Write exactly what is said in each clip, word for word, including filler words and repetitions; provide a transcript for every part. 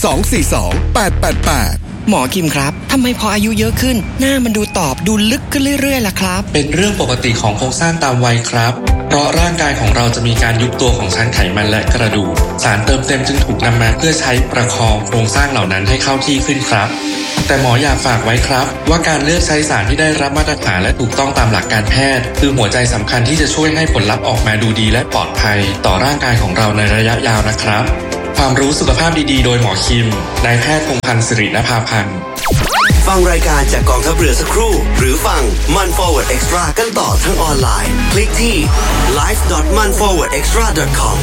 สอง สี่ สอง แปด แปด แปดหมอคิมครับทำไมพออายุเยอะขึ้นหน้ามันดูตอบดูลึกขึ้นเรื่อยๆล่ะครับเป็นเรื่องปกติของโครงสร้างตามวัยครับเพราะร่างกายของเราจะมีการยุบตัวของชั้นไขมันและกระดูกสารเติมเต็มจึงถูกนำมาเพื่อใช้ประคองโครงสร้างเหล่านั้นให้เข้าที่ขึ้นครับแต่หมออยากฝากไว้ครับว่าการเลือกใช้สารที่ได้รับมาตรฐานและถูกต้องตามหลักการแพทย์คือหัวใจสำคัญที่จะช่วยให้ผลลัพธ์ออกมาดูดีและปลอดภัยต่อร่างกายของเราในระยะยาวนะครับความรู้สุขภาพดีๆโดยหมอคิมนายแพทย์พงษ์พันธ์สิรินภาพันธ์ฟังรายการจากกองทัพเรือสักครู่หรือฟังมัน Forward Extra กันต่อทั้งออนไลน์คลิกที่ ไลฟ์ ดอท มัน ฟอร์เวิร์ด เอ็กซ์ตร้า ดอท คอม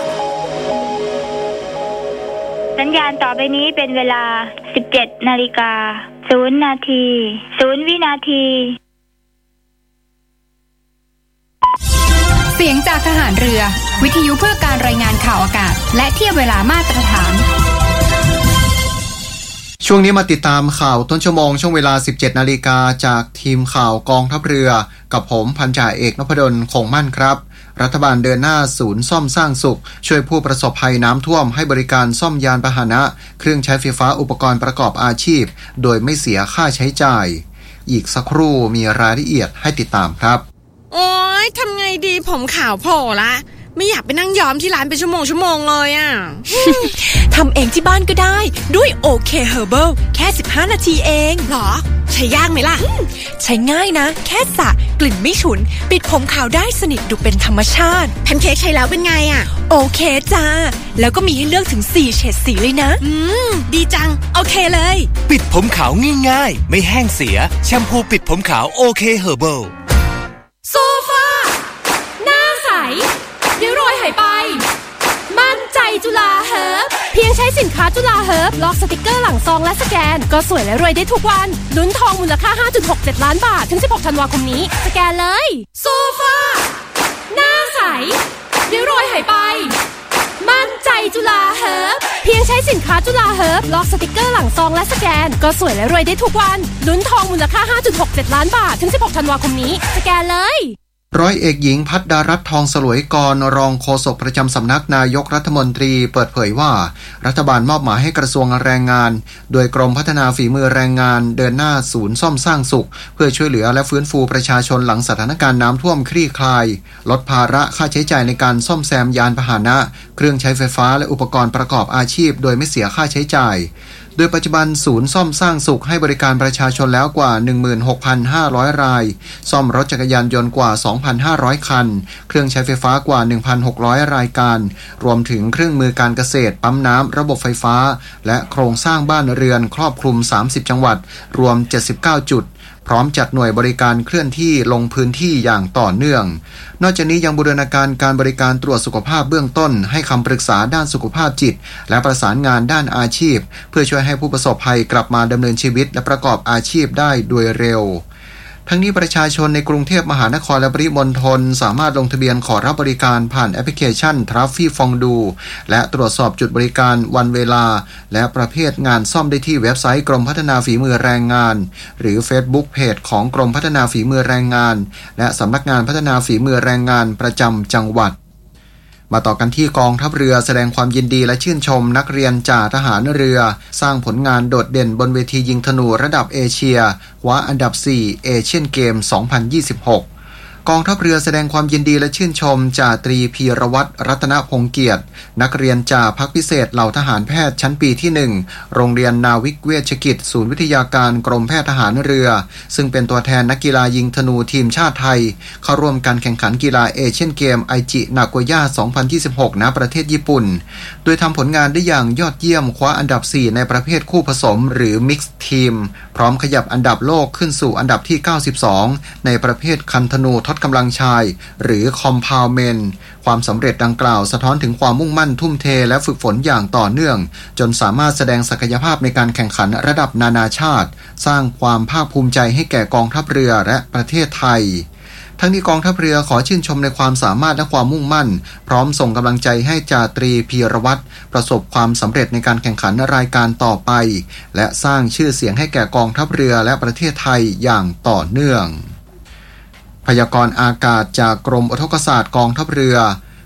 สัญญาณต่อไปนี้เป็นเวลา สิบเจ็ดนาฬิกาศูนย์ นาทีศูนย์ วินาทีเสียงจากทหารเรือวิทยุเพื่อการรายงานข่าวอากาศและเทียบเวลามาตรฐานช่วงนี้มาติดตามข่าวต้นชั่วโมงช่วงเวลา สิบเจ็ดนาฬิกาจากทีมข่าวกองทัพเรือกับผมพันจ่าเอกนพดลคงมั่นครับรัฐบาลเดินหน้าศูนย์ซ่อมสร้างสุขช่วยผู้ประสบภัยน้ำท่วมให้บริการซ่อมยานพาหนะเครื่องใช้ไฟฟ้าอุปกรณ์ประกอบอาชีพโดยไม่เสียค่าใช้จ่ายอีกสักครู่มีรายละเอียดให้ติดตามครับโอ๊ยทำไงดีผมขาวโผล่ละไม่อยากไปนั่งย้อมที่ร้านเป็นชั่วโมงชั่วโมงเลยอ่ะทำเองที่บ้านก็ได้ด้วยโอเคเฮอร์เบิลแค่สิบห้านาทีเองหรอใช้ยากไหมล่ะใช้ง่ายนะแค่สระกลิ่นไม่ฉุนปิดผมขาวได้สนิทดูเป็นธรรมชาติแพนเค้กใช้แล้วเป็นไงอ่ะโอเคจ้าแล้วก็มีให้เลือกถึงสี่เฉดสีเลยนะอืมดีจังโอเคเลยปิดผมขาวง่ายๆไม่แห้งเสียแชมพูปิดผมขาวโอเคเฮอร์เบิลโซฟาหน้าใสเดี๋ยวรอยหายไปมั่นใจจุฬาเฮิร์บเพียงใช้สินค้าจุฬาเฮิร์บล็อกสติกเกอร์หลังซองและสแกนก็สวยและรวยได้ทุกวันลุ้นทองมูลค่า ห้าจุดหกเจ็ด ล้านบาทถึงสิบหกธันวาคมนี้สแกนเลยโซฟาหน้าใสเดี๋ยวรอยหายไปมั่นใจจุฬาเฮิร์บเพียงใช้สินค้าจุฬาเฮิร์บล็อกสติกเกอร์หลังซองและสแกนก็สวยและรวยได้ทุกวันลุ้นทองมูลค่า ห้าจุดหกเจ็ด ล้านบาทถึงสิบหกธันวาคมนี้สแกนเลยร้อยเอกหญิงภัทรดารัตน์ทองสลวยกรรองโฆษกประจำสำนักนายกรัฐมนตรีเปิดเผยว่ารัฐบาลมอบหมายให้กระทรวงแรงงานโดยกรมพัฒนาฝีมือแรงงานเดินหน้าศูนย์ซ่อมสร้างสุขเพื่อช่วยเหลือและฟื้นฟูประชาชนหลังสถานการณ์น้ำท่วมคลี่คลายลดภาระค่าใช้จ่ายในการซ่อมแซมยานพาหนะเครื่องใช้ไฟฟ้าและอุปกรณ์ประกอบอาชีพโดยไม่เสียค่าใช้จ่ายโดยปัจจุบันศูนย์ซ่อมสร้างสุขให้บริการประชาชนแล้วกว่า หนึ่งหมื่นหกพันห้าร้อย รายซ่อมรถจักรยานยนต์กว่า สองพันห้าร้อย คันเครื่องใช้ไฟฟ้ากว่า หนึ่งพันหกร้อย รายการรวมถึงเครื่องมือการเกษตรปั๊มน้ำระบบไฟฟ้าและโครงสร้างบ้านเรือนครอบคลุมสามสิบจังหวัดรวมเจ็ดสิบเก้าจุดพร้อมจัดหน่วยบริการเคลื่อนที่ลงพื้นที่อย่างต่อเนื่องนอกจากนี้ยังบูรณาการการบริการตรวจสุขภาพเบื้องต้นให้คำปรึกษาด้านสุขภาพจิตและประสานงานด้านอาชีพเพื่อช่วยให้ผู้ประสบภัยกลับมาดำเนินชีวิตและประกอบอาชีพได้โดยเร็วทั้งนี้ประชาชนในกรุงเทพมหานครและปริมณฑลสามารถลงทะเบียนขอรับบริการผ่านแอปพลิเคชัน Traffic ฟองดูและตรวจสอบจุดบริการวันเวลาและประเภทงานซ่อมได้ที่เว็บไซต์กรมพัฒนาฝีมือแรงงานหรือ Facebook Page ของกรมพัฒนาฝีมือแรงงานและสำนักงานพัฒนาฝีมือแรงงานประจำจังหวัดมาต่อกันที่กองทัพเรือแสดงความยินดีและชื่นชมนักเรียนจ่าทหารเรือสร้างผลงานโดดเด่นบนเวทียิงธนูระดับเอเชียคว้าอันดับสี่เอเชียนเกมสองพันยี่สิบหกกองทัพเรือแสดงความยินดีและชื่นชมจ่าตรีพีรวัตรรัตนพงษ์เกียรตินักเรียนจ่าพักพิเศษเหล่าทหารแพทย์ชั้นปีที่หนึ่งโรงเรียนนาวิกเวชกิจศูนย์วิทยาการกรมแพทย์ทหารเรือซึ่งเป็นตัวแทนนักกีฬายิงธนูทีมชาติไทยเข้าร่วมการแข่งขันกีฬาเอเชียนเกมไอจินาโกย่าสองพันยี่สิบหกณประเทศญี่ปุ่นโดยทำผลงานได้อย่างยอดเยี่ยมคว้าอันดับสี่ในประเภทคู่ผสมหรือมิกซ์ทีมพร้อมขยับอันดับโลกขึ้นสู่อันดับที่เก้าสิบสองในประเภทคันธนูทดกำลังชายหรือ Compound ความสำเร็จดังกล่าวสะท้อนถึงความมุ่งมั่นทุ่มเทและฝึกฝนอย่างต่อเนื่องจนสามารถแสดงศักยภาพในการแข่งขันระดับนานาชาติสร้างความภาคภูมิใจให้แก่กองทัพเรือและประเทศไทยทั้งนี้กองทัพเรือขอชื่นชมในความสามารถและความมุ่งมั่นพร้อมส่งกำลังใจให้จ่าตรีพีรวัตรประสบความสำเร็จในการแข่งขันรายการต่อไปและสร้างชื่อเสียงให้แก่กองทัพเรือและประเทศไทยอย่างต่อเนื่องพยากรณ์อากาศจากกรมอุทกศาสตร์กองทัพเรือ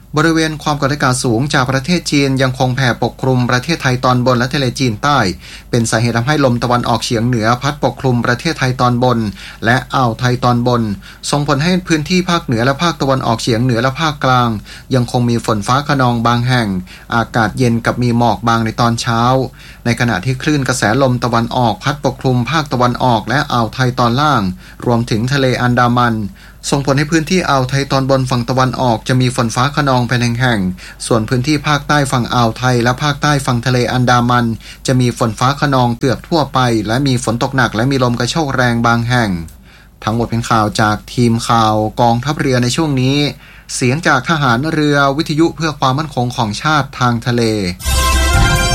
บริเวณความกดอากาศสูงจากประเทศจีนยังคงแผ่ปกคลุมประเทศไทยตอนบนและทะเลจีนใต้เป็นสาเหตุทำให้ลมตะวันออกเฉียงเหนือพัดปกคลุมประเทศไทยตอนบนและอ่าวไทยตอนบนส่งผลให้พื้นที่ภาคเหนือและภาคตะวันออกเฉียงเหนือและภาคกลางยังคงมีฝนฟ้าคะนองบางแห่งอากาศเย็นกับมีหมอกบางในตอนเช้าในขณะที่คลื่นกระแสลมตะวันออกพัดปกคลุมภาคตะวันออกและอ่าวไทยตอนล่างรวมถึงทะเลอันดามันส่งผลให้พื้นที่อ่าวไทยตอนบนฝั่งตะวันออกจะมีฝนฟ้าคะนองเป็นแห่งๆส่วนพื้นที่ภาคใต้ฝั่งอ่าวไทยและภาคใต้ฝั่งทะเลอันดามันจะมีฝนฟ้าคะนองเกือบทั่วไปและมีฝนตกหนักและมีลมกระโชกแรงบางแห่งทั้งหมดเป็นข่าวจากทีมข่าวกองทัพเรือในช่วงนี้เสียงจากทหารเรือวิทยุเพื่อความมั่นคงของชาติทางทะเล